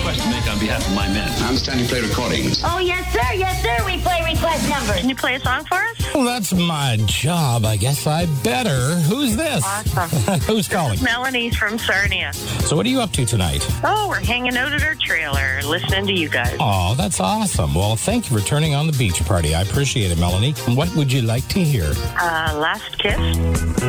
request to make on behalf of my men. I understand you play recordings. Oh, yes, sir. Yes, sir. We play request numbers. Can you play a song for us? Well, that's my job. I guess I better. Who's this? Awesome. Who's calling? Melanie's from Sarnia. So what are you up to tonight? Oh, we're hanging out at our trailer, listening to you guys. Oh, that's awesome. Well, thank you for turning on the beach party. I appreciate it, Melanie. What would you like to hear? Last Kiss.